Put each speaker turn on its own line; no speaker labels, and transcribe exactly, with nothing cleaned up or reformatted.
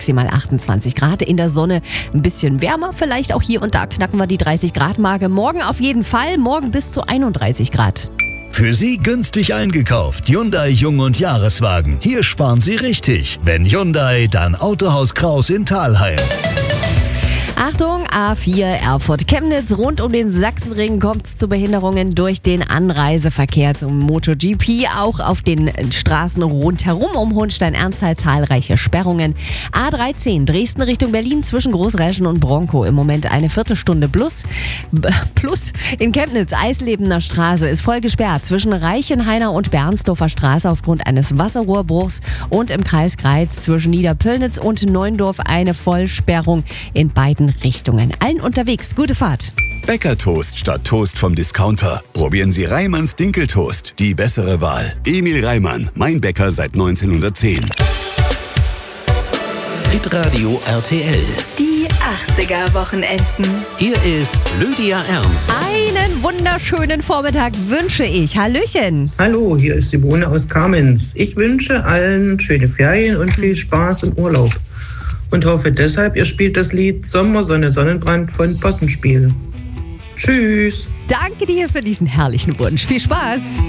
maximal achtundzwanzig Grad. In der Sonne ein bisschen wärmer, vielleicht auch hier und da knacken wir die dreißig Grad Marke. Morgen auf jeden Fall, morgen bis zu einunddreißig Grad.
Für Sie günstig eingekauft. Hyundai Jung- und Jahreswagen. Hier sparen Sie richtig. Wenn Hyundai, dann Autohaus Kraus in Thalheim.
Achtung, A vier Erfurt-Chemnitz. Rund um den Sachsenring kommt es zu Behinderungen durch den Anreiseverkehr zum MotoGP. Auch auf den Straßen rundherum um Hohenstein-Ernsthal zahlreiche Sperrungen. A dreizehn Dresden Richtung Berlin zwischen Großreschen und Bronkow. Im Moment eine Viertelstunde plus. B- plus in Chemnitz, Eislebener Straße ist voll gesperrt zwischen Reichenhainer und Bernsdorfer Straße aufgrund eines Wasserrohrbruchs. Und im Kreis Greiz zwischen Niederpöllnitz und Neundorf eine Vollsperrung in beiden Richtungen. Allen unterwegs, gute Fahrt.
Bäckertoast statt Toast vom Discounter. Probieren Sie Reimanns Dinkeltoast. Die bessere Wahl. Emil Reimann, mein Bäcker seit neunzehnhundertzehn.
Hitradio R T L.
Die achtziger-Wochenenden.
Hier ist Lydia Ernst.
Einen wunderschönen Vormittag wünsche ich. Hallöchen.
Hallo, hier ist Simone aus Kamenz. Ich wünsche allen schöne Ferien und viel Spaß im Urlaub. Und hoffe deshalb, ihr spielt das Lied Sommer, Sonne, Sonnenbrand von Possenspiel. Tschüss.
Danke dir für diesen herrlichen Wunsch. Viel Spaß.